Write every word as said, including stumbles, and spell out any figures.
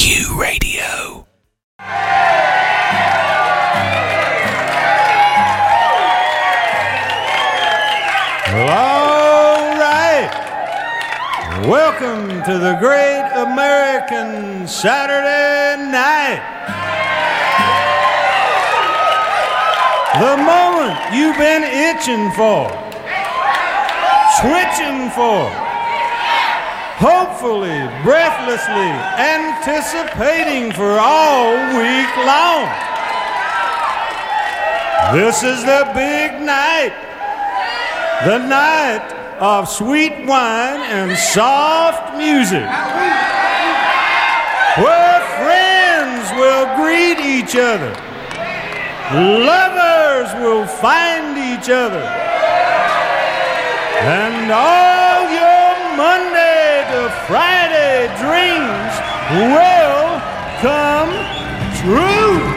Q Radio. Well, all right. Welcome to the Great American Saturday Night. The moment you've been itching for, switching for, hopefully, breathlessly anticipating for all week long. This is the big night. The night of sweet wine and soft music, where friends will greet each other, lovers will find each other, and all your Monday to Friday dreams will come true.